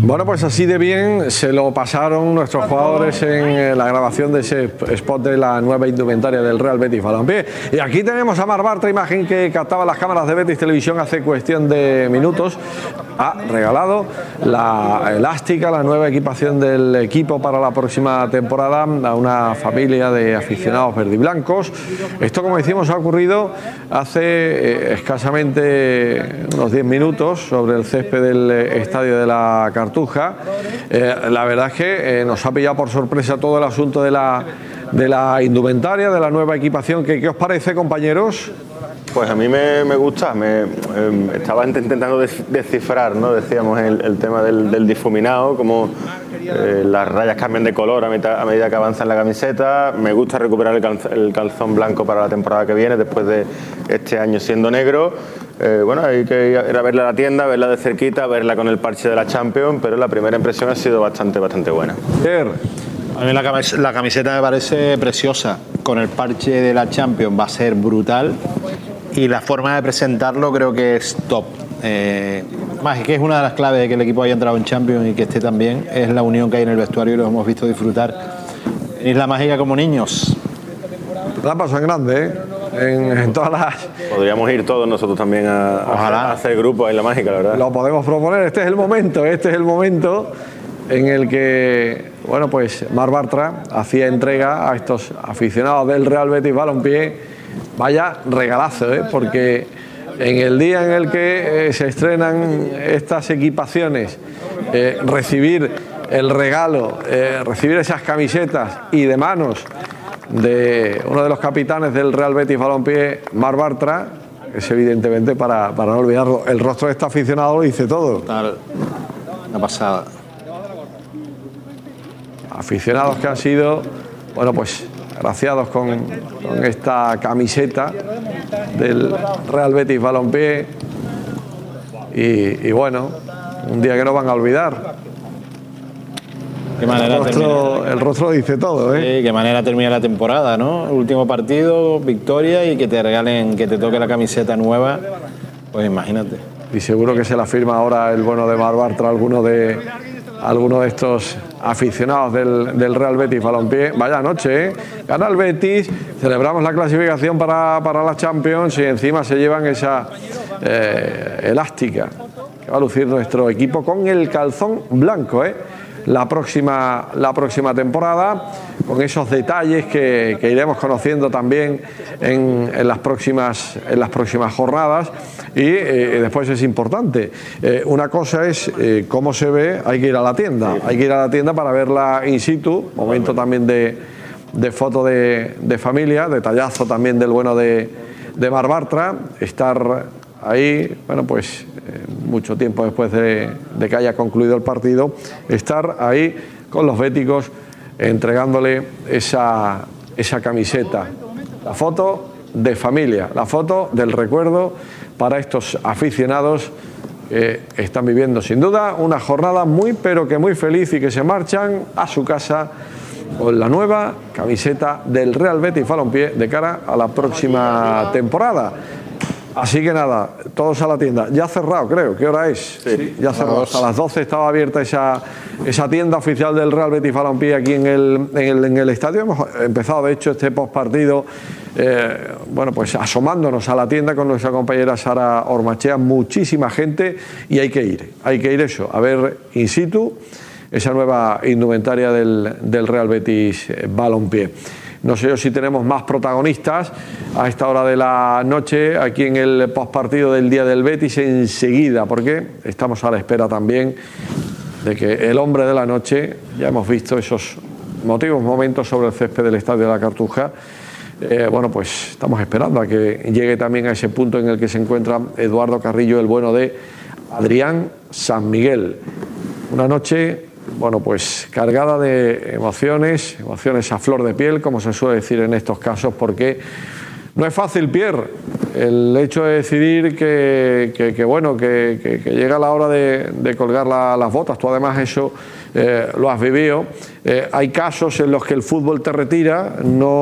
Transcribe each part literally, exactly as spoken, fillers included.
Bueno, pues así de bien se lo pasaron nuestros jugadores en la grabación de ese spot de la nueva indumentaria del Real Betis Balompié. Y aquí tenemos a Marc Bartra, imagen que captaba las cámaras de Betis Televisión hace cuestión de minutos. Ha regalado la elástica, la nueva equipación del equipo para la próxima temporada a una familia de aficionados verdiblancos. Esto, como decimos, ha ocurrido hace eh, escasamente unos diez minutos sobre el césped del estadio de la Cartuja. Eh, la verdad es que eh, nos ha pillado por sorpresa todo el asunto de la, de la indumentaria, de la nueva equipación. ¿Qué, qué os parece, compañeros? Pues a mí me, me gusta, me, eh, estaba intentando descifrar, ¿no? Decíamos el, el tema del, del difuminado, como eh, las rayas cambian de color a, mitad, a medida que avanza en la camiseta. Me gusta recuperar el, calz, el calzón blanco para la temporada que viene, después de este año siendo negro. Eh, bueno, hay que ir a verla a la tienda, verla de cerquita, verla con el parche de la Champions, pero la primera impresión ha sido bastante, bastante buena. A mí la camiseta, la camiseta me parece preciosa, con el parche de la Champions va a ser brutal. Y la forma de presentarlo creo que es top. Eh, más que es una de las claves de que el equipo haya entrado en Champions y que esté tan bien, es la unión que hay en el vestuario y lo hemos visto disfrutar en Isla Mágica como niños. La paso en grande, ¿eh? En, en todas las... Podríamos ir todos nosotros también a, a hacer grupo en Isla Mágica, la verdad. Lo podemos proponer, este es el momento, este es el momento en el que, bueno, pues Marc Bartra hacía entrega a estos aficionados del Real Betis Balompié. Vaya regalazo, ¿eh? Porque en el día en el que eh, se estrenan estas equipaciones, eh, recibir el regalo, eh, recibir esas camisetas y de manos de uno de los capitanes del Real Betis Balompié, Marc Bartra, es evidentemente para, para no olvidarlo. El rostro de este aficionado lo dice todo. Total, una pasada. Aficionados que han sido, bueno, pues agraciados con, con esta camiseta del Real Betis Balompié y, y bueno, un día que no van a olvidar. Qué manera el, rostro, el rostro dice todo, ¿eh? Sí, qué manera termina la temporada, ¿no? El último partido, victoria, y que te regalen, que te toque la camiseta nueva, pues imagínate. Y seguro que se la firma ahora el bueno de Marc Bartra, alguno de alguno de estos aficionados del, del Real Betis Balompié. Vaya noche, ¿eh? Gana el Betis, celebramos la clasificación para, para la Champions y encima se llevan esa eh, elástica que va a lucir nuestro equipo con el calzón blanco, ¿eh? La próxima, la próxima temporada, con esos detalles que, que iremos conociendo también en, en, las, próximas, en las próximas jornadas. Y eh, después es importante, eh, una cosa es eh, cómo se ve, hay que ir a la tienda, hay que ir a la tienda para verla in situ, momento también de, de foto de, de familia, detallazo también del bueno de, de Marc Bartra, estar ahí, bueno, pues eh, mucho tiempo después de, de que haya concluido el partido, estar ahí con los béticos entregándole esa, esa camiseta, la foto de familia, la foto del recuerdo para estos aficionados que están viviendo sin duda una jornada muy pero que muy feliz y que se marchan a su casa con la nueva camiseta del Real Betis Balompié de cara a la próxima temporada. Así que nada, todos a la tienda. Ya ha cerrado, creo. ¿Qué hora es? Sí, ya cerrado. A las doce estaba abierta esa, esa tienda oficial del Real Betis Balompié aquí en el, en el, en el estadio. Hemos empezado, de hecho, este postpartido, eh, bueno, pues asomándonos a la tienda con nuestra compañera Sara Ormachea. Muchísima gente y hay que ir. Hay que ir eso, a ver in situ esa nueva indumentaria del, del Real Betis Balompié. No sé yo si tenemos más protagonistas a esta hora de la noche aquí en el postpartido del día del Betis enseguida, porque estamos a la espera también de que el hombre de la noche, ya hemos visto esos emotivos momentos sobre el césped del estadio de la Cartuja, eh, bueno, pues estamos esperando a que llegue también a ese punto en el que se encuentra Eduardo Carrillo, el bueno de Adrián San Miguel. Una noche, bueno, pues cargada de emociones, emociones a flor de piel, como se suele decir en estos casos, porque no es fácil, Pierre, el hecho de decidir que, que, que bueno, que, que, que llega la hora de, de colgar la, las botas. Tú además eso eh, lo has vivido. Eh, hay casos en los que el fútbol te retira,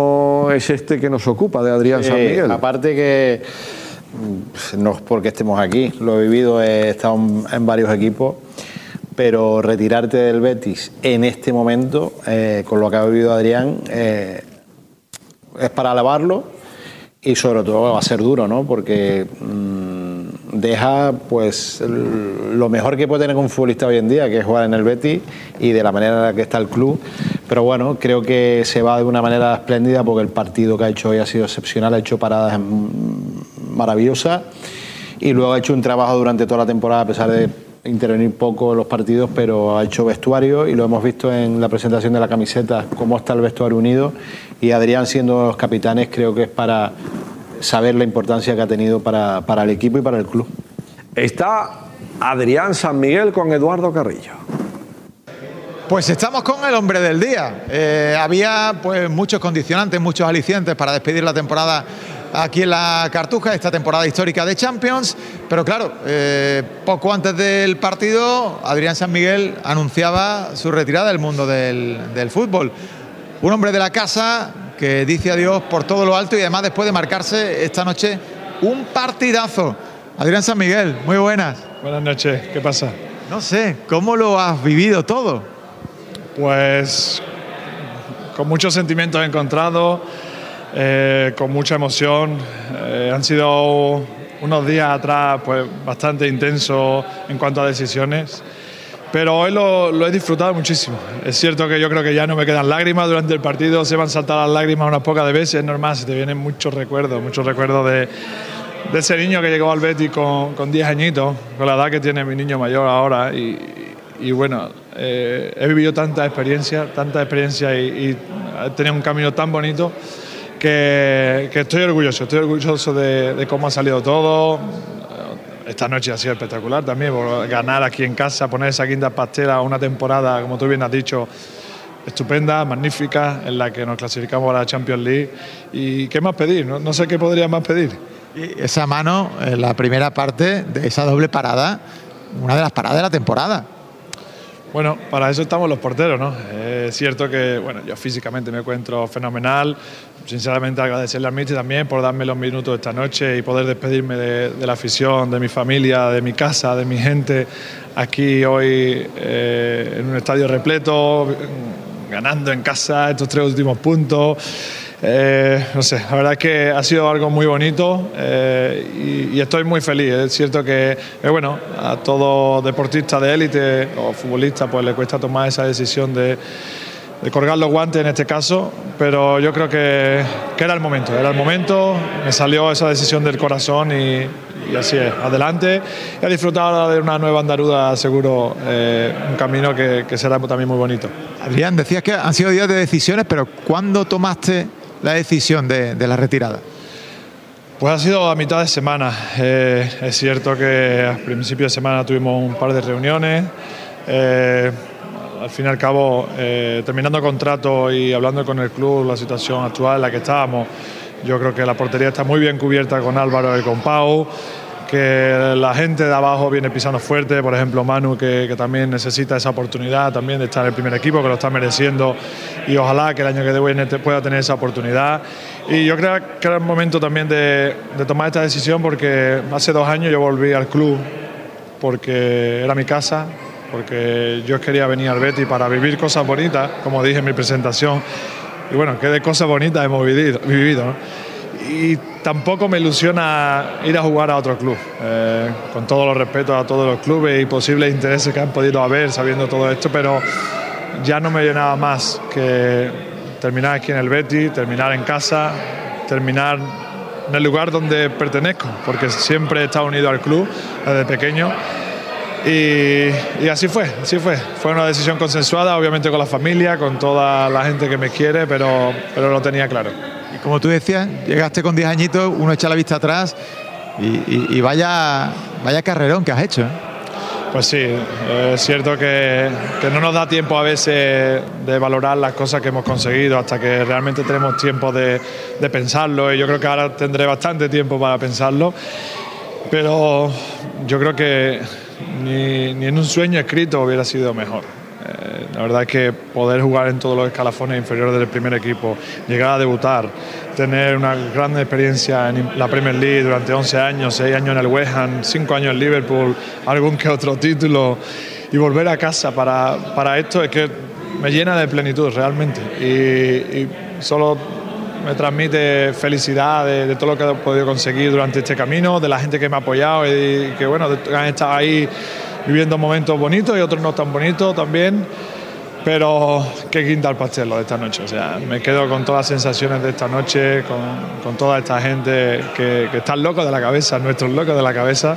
no es este que nos ocupa, de Adrián sí, San Miguel. Aparte que, no es porque estemos aquí, lo he vivido, he estado en varios equipos. pero retirarte del Betis en este momento, eh, con lo que ha vivido Adrián, eh, es para alabarlo y sobre todo va a ser duro, ¿no? Porque mmm, deja pues el, lo mejor que puede tener un futbolista hoy en día, que es jugar en el Betis y de la manera en la que está el club. Pero bueno, creo que se va de una manera espléndida porque el partido que ha hecho hoy ha sido excepcional, ha hecho paradas maravillosas y luego ha hecho un trabajo durante toda la temporada a pesar de intervenir poco en los partidos, pero ha hecho vestuario y lo hemos visto en la presentación de la camiseta, cómo está el vestuario unido, y Adrián siendo los capitanes creo que es para saber la importancia que ha tenido para, para el equipo y para el club. Está Adrián San Miguel con Eduardo Carrillo. Pues estamos con el hombre del día. Eh, había pues muchos condicionantes, muchos alicientes para despedir la temporada aquí en la Cartuja, esta temporada histórica de Champions, pero claro, eh, poco antes del partido Adrián San Miguel anunciaba su retirada del mundo del, del fútbol. Un hombre de la casa que dice adiós por todo lo alto y además después de marcarse esta noche un partidazo. Adrián San Miguel, muy buenas. Buenas noches, ¿qué pasa? No sé, ¿cómo lo has vivido todo? Pues con muchos sentimientos encontrados, eh, con mucha emoción. Eh, han sido unos días atrás pues bastante intensos en cuanto a decisiones, pero hoy lo, lo he disfrutado muchísimo. Es cierto que yo creo que ya no me quedan lágrimas durante el partido, se me han saltado las lágrimas unas pocas de veces, es normal, se te vienen muchos recuerdos, muchos recuerdos de, de ese niño que llegó al Betis con, con diez añitos, con la edad que tiene mi niño mayor ahora, y, y bueno, eh, he vivido tanta experiencia, tanta experiencia y, y he tenido un camino tan bonito que, que estoy orgulloso, estoy orgulloso de, de cómo ha salido todo. Esta noche ha sido espectacular también, por ganar aquí en casa, poner esa quinta pastela, una temporada, como tú bien has dicho, estupenda, magnífica, en la que nos clasificamos a la Champions League. ¿Y qué más pedir? No, no sé qué podría más pedir. Y esa mano, en la primera parte de esa doble parada, una de las paradas de la temporada. Bueno, para eso estamos los porteros, ¿no? Es cierto que, bueno, yo físicamente me encuentro fenomenal. Sinceramente agradecerle al míster también por darme los minutos esta noche y poder despedirme de, de la afición, de mi familia, de mi casa, de mi gente, aquí hoy eh, en un estadio repleto, ganando en casa estos tres últimos puntos. Eh, no sé, la verdad es que ha sido algo muy bonito eh, y, y estoy muy feliz. Es cierto que, eh, bueno, a todo deportista de élite o futbolista pues le cuesta tomar esa decisión de, de colgar los guantes en este caso, pero yo creo que, que era el momento, era el momento, me salió esa decisión del corazón y, y así es, adelante. Y a disfrutar ahora de una nueva andaruda, seguro, eh, un camino que, que será también muy bonito. Adrián, decías que han sido días de decisiones, pero ¿cuándo tomaste la decisión de, de la retirada? Pues ha sido a mitad de semana. Eh, es cierto que a principio de semana tuvimos un par de reuniones. Eh, al fin y al cabo, eh, terminando contrato y hablando con el club, la situación actual en la que estábamos, yo creo que la portería está muy bien cubierta con Álvaro y con Pau, que la gente de abajo viene pisando fuerte, por ejemplo Manu, que, que también necesita esa oportunidad también de estar en el primer equipo, que lo está mereciendo, y ojalá que el año que viene pueda tener esa oportunidad. Y yo creo que era el momento también de, de tomar esta decisión, porque hace dos años yo volví al club porque era mi casa, porque yo quería venir al Betis para vivir cosas bonitas, como dije en mi presentación, y bueno, qué de cosas bonitas hemos vivido, vivido, ¿no? Y tampoco me ilusiona ir a jugar a otro club, eh, con todos los respetos a todos los clubes y posibles intereses que han podido haber sabiendo todo esto, pero ya no me llenaba más que terminar aquí en el Betis, terminar en casa, terminar en el lugar donde pertenezco, porque siempre he estado unido al club desde pequeño. Y, y así fue, así fue. Fue una decisión consensuada, obviamente con la familia, con toda la gente que me quiere, pero, pero lo tenía claro. Y como tú decías, llegaste con diez añitos, uno echa la vista atrás y, y, y vaya, vaya carrerón que has hecho, ¿eh? Pues sí, es cierto que, que no nos da tiempo a veces de valorar las cosas que hemos conseguido hasta que realmente tenemos tiempo de, de pensarlo, y yo creo que ahora tendré bastante tiempo para pensarlo, pero yo creo que ni, ni en un sueño escrito hubiera sido mejor. Eh, la verdad es que poder jugar en todos los escalafones inferiores del primer equipo, llegar a debutar, tener una gran experiencia en la Premier League durante once años, seis años en el West Ham, cinco años en Liverpool, algún que otro título, y volver a casa para, para esto es que me llena de plenitud realmente y, y solo me transmite felicidad de, de todo lo que he podido conseguir durante este camino, de la gente que me ha apoyado y que bueno, han estado ahí viviendo momentos bonitos y otros no tan bonitos también, pero qué quinta al pastel lo de esta noche. O sea, me quedo con todas las sensaciones de esta noche, con, con toda esta gente que, que están locos de la cabeza, nuestros locos de la cabeza,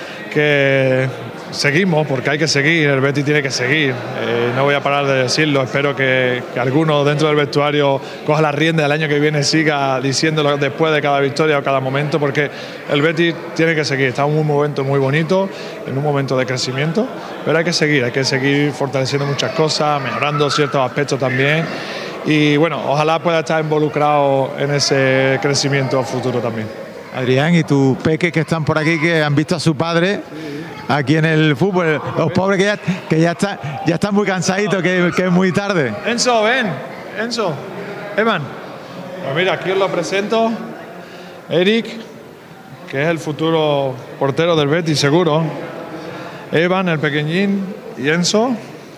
que seguimos porque hay que seguir, el Betis tiene que seguir, eh, no voy a parar de decirlo, espero que, que alguno dentro del vestuario coja la rienda del año que viene, siga diciéndolo después de cada victoria o cada momento, porque el Betis tiene que seguir, está en un momento muy bonito, en un momento de crecimiento, pero hay que seguir, hay que seguir fortaleciendo muchas cosas, mejorando ciertos aspectos también y bueno, ojalá pueda estar involucrado en ese crecimiento futuro también. Adrián, y tus peques que están por aquí, que han visto a su padre aquí en el fútbol, los pobres que ya, que ya, está, ya están muy cansaditos, que, que es muy tarde. Enzo, ven, Enzo, Evan. Pues mira, aquí os lo presento, Eric, que es el futuro portero del Betis, seguro. Evan, el pequeñín, y Enzo.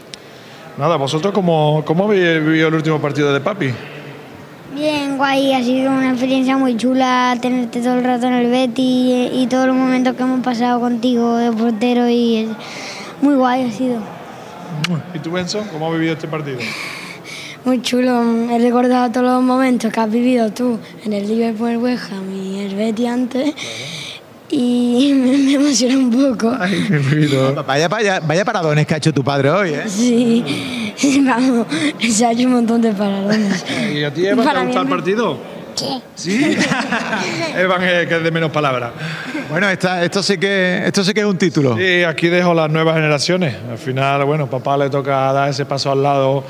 Nada, ¿vosotros cómo, cómo habéis vivido el último partido de papi? Bien, guay, ha sido una experiencia muy chula tenerte todo el rato en el Betis y, y todos los momentos que hemos pasado contigo de portero y es muy guay ha sido. ¿Y tú, Enzo, cómo has vivido este partido? Muy chulo, he recordado todos los momentos que has vivido tú en el Liverpool, el West Ham y el Betis antes. Claro. Y me, me emociona un poco. Ay, qué ruido. Vaya, vaya, vaya paradones que ha hecho tu padre hoy, ¿eh? Sí, vamos, se ha hecho un montón de paradones. ¿Y a ti, Evan, te ha gustado el partido? ¿Qué? ¿Sí? Evan, que es de menos palabras. Bueno, esta, esto, sí que, esto sí que es un título. Sí, aquí dejo las nuevas generaciones. Al final, bueno, papá le toca dar ese paso al lado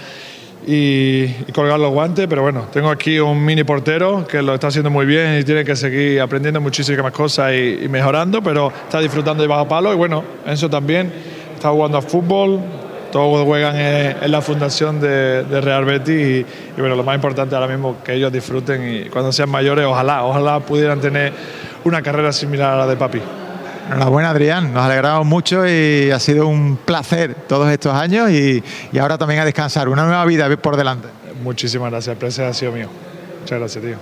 y, y colgar los guantes, pero bueno, tengo aquí un mini portero que lo está haciendo muy bien y tiene que seguir aprendiendo muchísimas cosas y, y mejorando, pero está disfrutando de bajo palo y bueno, Enzo también está jugando a fútbol, todos juegan en, en la fundación de, de Real Betis y, y bueno, lo más importante ahora mismo que ellos disfruten y cuando sean mayores ojalá, ojalá pudieran tener una carrera similar a la de papi. Enhorabuena, Adrián, nos alegramos mucho y ha sido un placer todos estos años y, y ahora también a descansar, una nueva vida por delante. Muchísimas gracias, el placer ha sido mío. Muchas gracias, tío.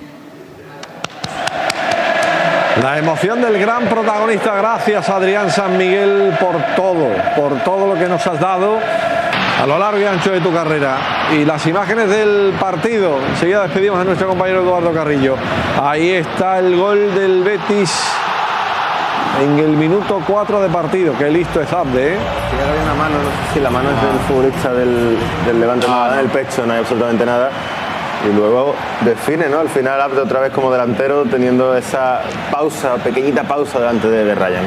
La emoción del gran protagonista, gracias Adrián San Miguel por todo, por todo lo que nos has dado a lo largo y ancho de tu carrera. Y las imágenes del partido, enseguida despedimos a nuestro compañero Eduardo Carrillo. Ahí está el gol del Betis en el minuto cuatro de partido, que listo es Abde, ¿eh? Sí, ahora hay una mano, no sé si la mano ah. es del futbolista del, del Levante, ah. en el pecho, no hay absolutamente nada. Y luego define, ¿no? Al final Abde otra vez como delantero, teniendo esa pausa, pequeñita pausa delante de, de Ryan.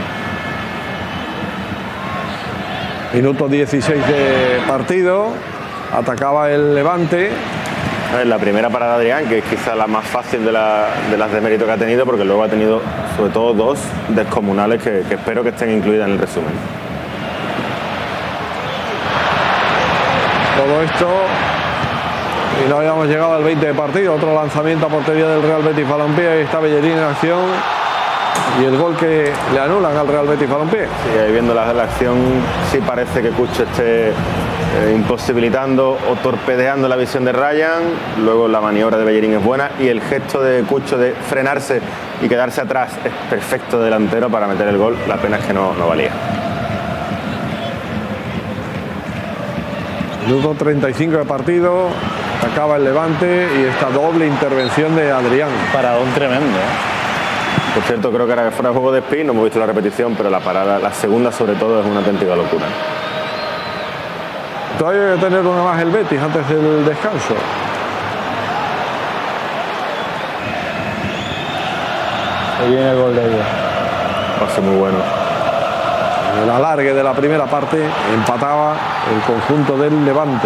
Minuto dieciséis de partido, atacaba el Levante. La primera parada de Adrián, que es quizá la más fácil de, la, de las de mérito que ha tenido, porque luego ha tenido sobre todo dos descomunales que, que espero que estén incluidas en el resumen. Todo esto y no habíamos llegado al veinte de partido. Otro lanzamiento a portería del Real Betis Balompié. Ahí está Bellerín en acción y el gol que le anulan al Real Betis Balompié. Sí, ahí viendo la, la acción sí parece que Cucho esté Eh, imposibilitando o torpedeando la visión de Ryan. Luego la maniobra de Bellerín es buena y el gesto de Cucho de frenarse y quedarse atrás es perfecto delantero para meter el gol. La pena es que no, no valía. Minuto treinta y cinco de partido, acaba el Levante y esta doble intervención de Adrián. Paradón tremendo, ¿eh? Por cierto, creo que era fuera de juego de Spin, no hemos visto la repetición, pero la parada, la segunda sobre todo, es una auténtica locura. Todavía hay que tener una más el Betis antes del descanso. Ahí viene el gol de ellos. Pase muy bueno. En el alargue de la primera parte empataba el conjunto del Levante.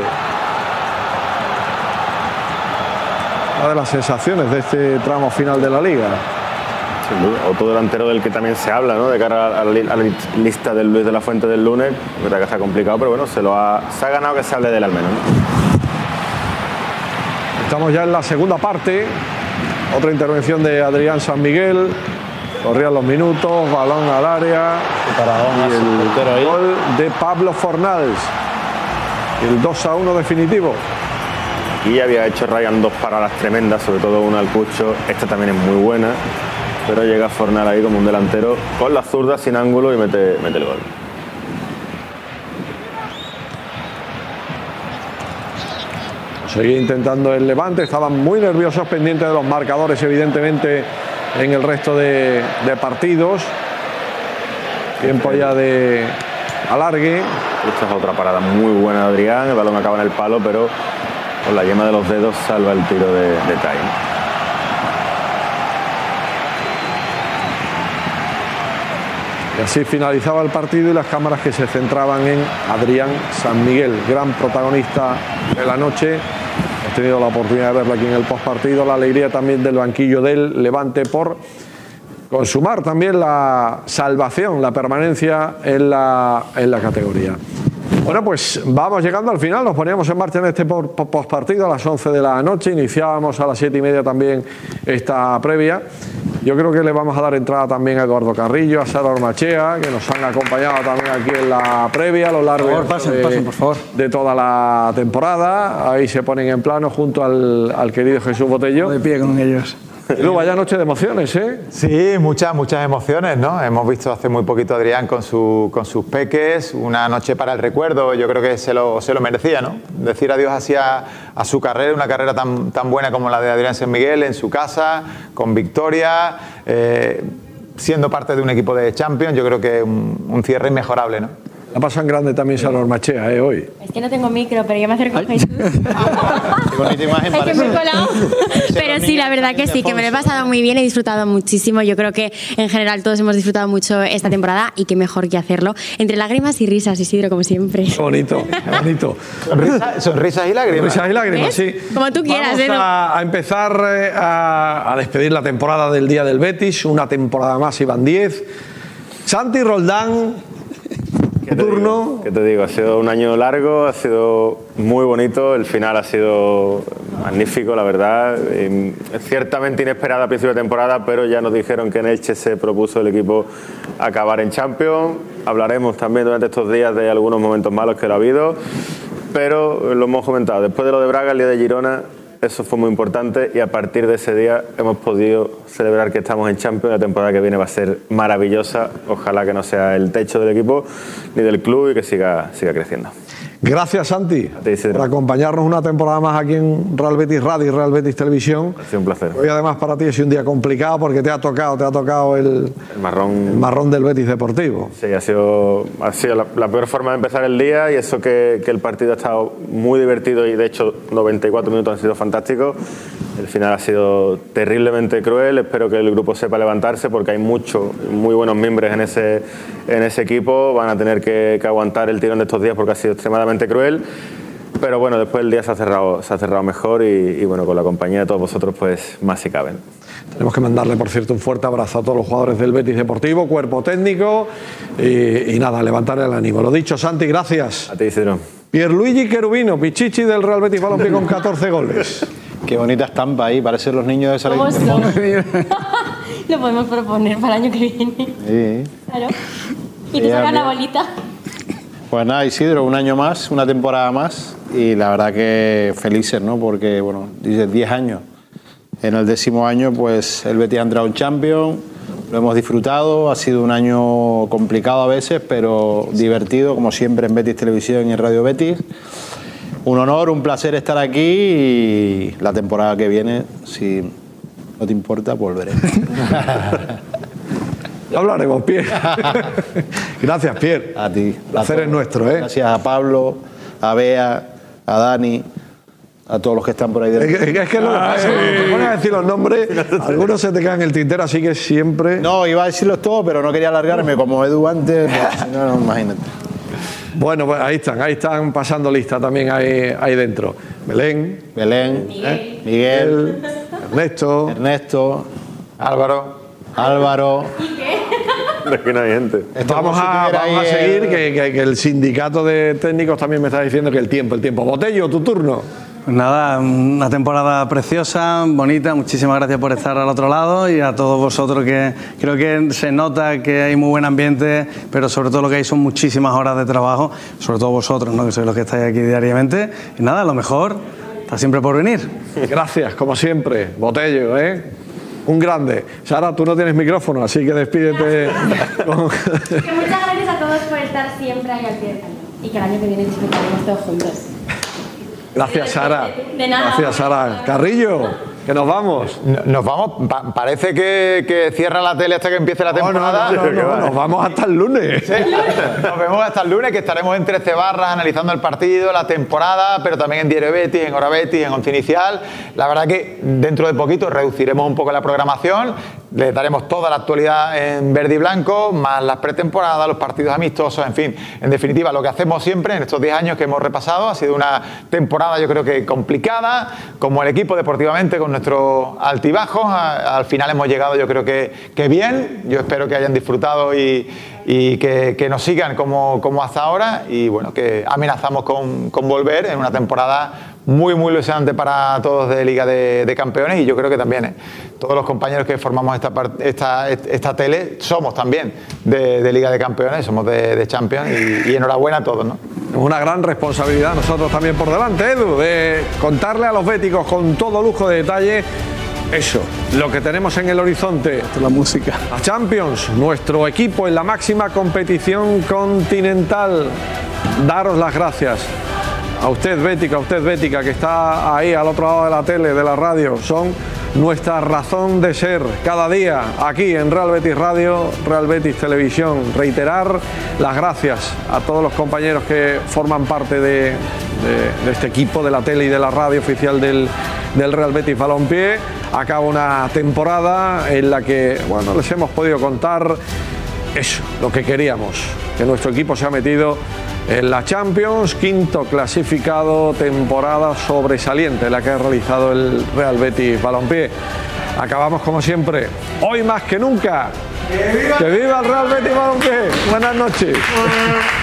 Una de las sensaciones de este tramo final de la liga. Sin duda. Otro delantero del que también se habla, ¿no? De cara a la, a la lista del Luis de la Fuente del lunes, verdad que está complicado, pero bueno, se lo ha, se ha ganado que se hable de él al menos, ¿no? Estamos ya en la segunda parte. Otra intervención de Adrián San Miguel. Corrían los minutos, balón al área. Y el gol de Pablo Fornals. El dos a uno definitivo. Y había hecho Ryan dos paradas tremendas, sobre todo una al Cucho. Esta también es muy buena. Pero llega Fornal ahí como un delantero con la zurda sin ángulo y mete, mete el gol. Seguía intentando el Levante, estaban muy nerviosos, pendientes de los marcadores, evidentemente, en el resto de, de partidos. Tiempo ya de alargue. Esta es otra parada muy buena de Adrián, el balón acaba en el palo, pero con la yema de los dedos salva el tiro de, de Time. Y así finalizaba el partido y las cámaras que se centraban en Adrián San Miguel, gran protagonista de la noche. Hemos tenido la oportunidad de verlo aquí en el postpartido, la alegría también del banquillo del Levante por consumar también la salvación, la permanencia en la, en la categoría. Bueno, pues vamos llegando al final, nos poníamos en marcha en este postpartido a las once de la noche, iniciábamos a las siete y media también esta previa. Yo creo que le vamos a dar entrada también a Eduardo Carrillo, a Sara Ormachea, que nos han acompañado también aquí en la previa a lo largo por favor, pasen, de, pasen, por favor. de toda la temporada. Ahí se ponen en plano junto al, al querido Jesús Botello. De pie con ellos. Y luego vaya noche de emociones, ¿eh? Sí, muchas, muchas emociones, ¿no? Hemos visto hace muy poquito a Adrián con, su, con sus peques, una noche para el recuerdo, yo creo que se lo, se lo merecía, ¿no? Decir adiós hacia a su carrera, una carrera tan, tan buena como la de Adrián San Miguel, en su casa, con victoria, eh, siendo parte de un equipo de Champions, yo creo que un, un cierre inmejorable, ¿no? La pasan grande también Sara Ormachea, ¿eh? Hoy. Es que no tengo micro, pero yo me acerco a Jesús. Qué bonita imagen Es que parece. me he colado. Pero sí, la verdad que sí, que me lo he pasado muy bien, he disfrutado muchísimo. Yo creo que en general todos hemos disfrutado mucho esta temporada y qué mejor que hacerlo entre lágrimas y risas, Isidro, como siempre. Qué bonito, qué bonito. Sonrisa, sonrisas y lágrimas. Sonrisas y lágrimas, ¿Ves? sí. Como tú quieras, Vamos Edu. a, a empezar eh, a, a despedir la temporada del Día del Betis, una temporada más y van diez. Santi Roldán, ¿Qué te turno. digo? ¿Qué te digo? Ha sido un año largo, ha sido muy bonito, el final ha sido magnífico, la verdad. Eh, ciertamente inesperado a principio de temporada, pero ya nos dijeron que en Elche se propuso el equipo acabar en Champions. Hablaremos también durante estos días de algunos momentos malos que lo ha habido, pero lo hemos comentado. Después de lo de Braga, el día de Girona, eso fue muy importante y a partir de ese día hemos podido celebrar que estamos en Champions. La temporada que viene va a ser maravillosa. Ojalá que no sea el techo del equipo ni del club y que siga, siga creciendo. Gracias, Santi, ti, Isidro. por acompañarnos una temporada más aquí en Real Betis Radio y Real Betis Televisión. Ha sido un placer. Hoy además para ti es un día complicado porque te ha tocado, te ha tocado el, El marrón. el marrón del Betis Deportivo. Sí, ha sido, ha sido la, la peor forma de empezar el día y eso que, que el partido ha estado muy divertido y de hecho noventa y cuatro minutos han sido fantásticos. El final ha sido terriblemente cruel. Espero que el grupo sepa levantarse porque hay muchos, muy buenos miembros en ese, en ese equipo. Van a tener que, que aguantar el tirón de estos días porque ha sido extremadamente cruel. Pero bueno, después el día se ha cerrado, se ha cerrado mejor y, y bueno, con la compañía de todos vosotros pues más si caben. Tenemos que mandarle, por cierto, un fuerte abrazo a todos los jugadores del Betis Deportivo, cuerpo técnico y, y nada, levantar el ánimo. Lo dicho, Santi, gracias. A ti, Isidro. Pierluigi Cherubino, Pichichi del Real Betis Balompié con catorce goles. Qué bonita estampa ahí, parecen los niños de esa ¿Cómo son? Lo podemos proponer para el año que viene. Sí. Claro. Y te Ya, sacan la mira. bolita. Pues nada, Isidro, un año más, una temporada más y la verdad que felices, ¿no? Porque, bueno, dices diez años. En el décimo año, pues el Betis ha entrado en Champions, lo hemos disfrutado, ha sido un año complicado a veces, pero divertido, como siempre en Betis Televisión y en Radio Betis. Un honor, un placer estar aquí y la temporada que viene, si no te importa, volveré. Ya hablaremos, Pierre. Gracias, Pierre. A ti. El placer es nuestro, ¿eh? Gracias a Pablo, a Bea, a Dani, a todos los que están por ahí Es dentro. que, es que lo que pasa, cuando te pones a decir los nombres, algunos se te quedan en el tintero, así que siempre... No, iba a decirlos todos, pero no quería alargarme como Edu antes, pues, si no, no, imagínate. Bueno, pues ahí están, ahí están pasando lista también ahí, ahí dentro. Belén, Belén, Miguel. Miguel, Ernesto, Ernesto, Álvaro. Álvaro. Es que no hay gente. Esto vamos como si a, tuviera vamos a ahí seguir, el- que, que- que el sindicato de técnicos también me está diciendo que el tiempo, el tiempo. Botello, tu turno. Pues nada, una temporada preciosa, bonita, muchísimas gracias por estar al otro lado y a todos vosotros, que creo que se nota que hay muy buen ambiente, pero sobre todo lo que hay son muchísimas horas de trabajo, sobre todo vosotros, ¿no?, que sois los que estáis aquí diariamente. Y nada, lo mejor está siempre por venir. Gracias, como siempre, Botello, ¿eh? Un grande. Sara, tú no tienes micrófono, así que despídete. Con... Que muchas gracias a todos por estar siempre ahí al pie del cañón y que el año que viene disfrutaremos todos juntos. Gracias, Sara. De nada. Gracias, Sara. Carrillo, que nos vamos. Nos vamos, pa parece que, que cierra la tele hasta que empiece la temporada. No, no, no, no, no, nos vamos hasta el lunes. Sí, nos vemos hasta el lunes, que estaremos en trece barras analizando el partido, la temporada, pero también en Diario Betis, en Hora Betis, en Once Inicial. La verdad que dentro de poquito reduciremos un poco la programación, le daremos toda la actualidad en verde y blanco, más las pretemporadas, los partidos amistosos, en fin. En definitiva, lo que hacemos siempre en estos diez años que hemos repasado ha sido una temporada, yo creo que complicada, como el equipo deportivamente, con nuestro altibajo. Al final hemos llegado, yo creo que, que bien. Yo espero que hayan disfrutado y, y que, que nos sigan como, como hasta ahora. Y bueno, que amenazamos con, con volver en una temporada muy, muy ilusionante para todos de Liga de, de Campeones, y yo creo que también eh, todos los compañeros que formamos esta, esta, esta tele somos también de, de Liga de Campeones, somos de, de Champions, y, y enhorabuena a todos, ¿no? Una gran responsabilidad nosotros también por delante, Edu, de contarle a los béticos con todo lujo de detalle eso, lo que tenemos en el horizonte. Esto es la música. La Champions, nuestro equipo en la máxima competición continental. Daros las gracias a usted, bética, a usted, bética, que está ahí al otro lado de la tele, de la radio. Son nuestra razón de ser cada día aquí en Real Betis Radio, Real Betis Televisión. Reiterar las gracias a todos los compañeros que forman parte de, de, de este equipo de la tele y de la radio oficial del, del Real Betis Balompié. Acaba una temporada en la que, bueno, les hemos podido contar eso, lo que queríamos, que nuestro equipo se ha metido en la Champions, quinto clasificado, temporada sobresaliente la que ha realizado el Real Betis Balompié. Acabamos como siempre, hoy más que nunca. ¡Que viva, ¡Que viva el Real Betis Balompié! Buenas noches.